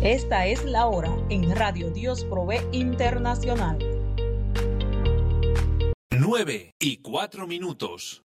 Esta es la hora en Radio Dios Provee Internacional. 9:04.